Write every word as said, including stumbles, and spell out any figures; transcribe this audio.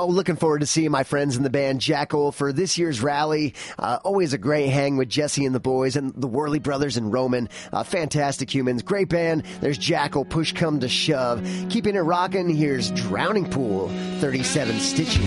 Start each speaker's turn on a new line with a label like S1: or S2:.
S1: Oh, looking forward to seeing my friends in the band Jackal for this year's rally. Uh, always a great hang with Jesse and the boys and the Worley brothers and Roman. Uh, fantastic humans. Great band. There's Jackal, Push Come to Shove. Keeping it rocking, here's Drowning Pool, thirty-seven Stitches.